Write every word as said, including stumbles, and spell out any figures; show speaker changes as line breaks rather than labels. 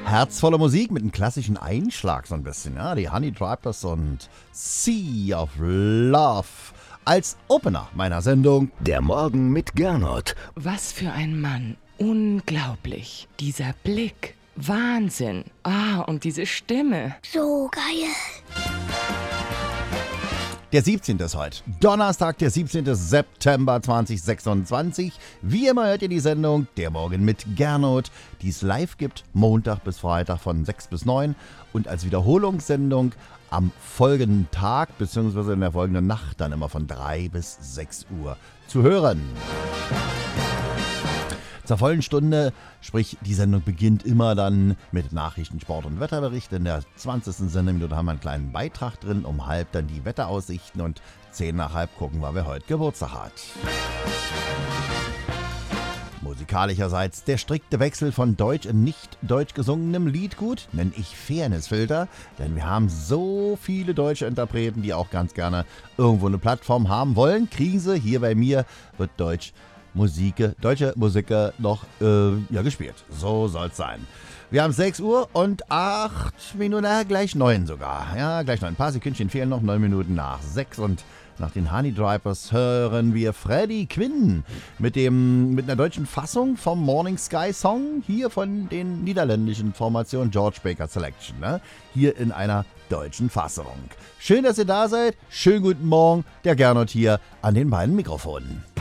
Herzvolle Musik mit einem klassischen Einschlag so ein bisschen. Ja? Die Honey Drippers und Sea of Love als Opener meiner Sendung.
Der Morgen mit Gernot.
Was für ein Mann. Unglaublich. Dieser Blick. Wahnsinn. Ah, und diese Stimme.
So geil.
Der siebzehnte ist heute. Donnerstag, der siebzehnte September zweitausendsechsundzwanzig. Wie immer hört ihr die Sendung Der Morgen mit Gernot, die es live gibt, Montag bis Freitag von sechs bis neun und als Wiederholungssendung am folgenden Tag bzw. in der folgenden Nacht dann immer von drei bis sechs Uhr zu hören. Zur vollen Stunde, sprich die Sendung beginnt immer dann mit Nachrichten, Sport und Wetterbericht. In der zwanzigsten Sendeminute haben wir einen kleinen Beitrag drin, um halb dann die Wetteraussichten und zehn nach halb gucken wir, wer heute Geburtstag hat. Musikalischerseits der strikte Wechsel von deutsch in nicht deutsch gesungenem Liedgut, nenne ich Fairnessfilter, denn wir haben so viele deutsche Interpreten, die auch ganz gerne irgendwo eine Plattform haben wollen. Krise, hier bei mir wird Deutsch Musik, deutsche Musik noch äh, ja, gespielt. So soll's sein. Wir haben sechs Uhr und acht Minuten, äh, gleich neun sogar. Ja, gleich neun. Ein paar Sekündchen fehlen noch, neun Minuten nach sechs. Und nach den Honey Drippers hören wir Freddie Quinn mit, dem, mit einer deutschen Fassung vom Morning Sky Song. Hier von den niederländischen Formationen George Baker Selection. Ne? Hier in einer deutschen Fassung. Schön, dass ihr da seid. Schönen guten Morgen. Der Gernot hier an den beiden Mikrofonen.